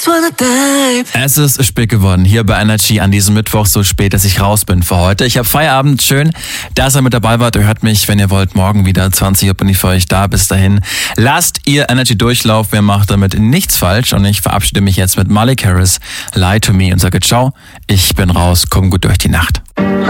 Es ist spät geworden hier bei Energy an diesem Mittwoch, so spät, dass ich raus bin für heute. Ich habe Feierabend, schön, dass ihr mit dabei wart. Ihr hört mich, wenn ihr wollt, morgen wieder 20 Uhr bin ich für euch da. Bis dahin, lasst ihr Energy durchlaufen, ihr macht damit nichts falsch. Und ich verabschiede mich jetzt mit Miley Cyrus, Lie to Me und sage ciao, ich bin raus, komm gut durch die Nacht.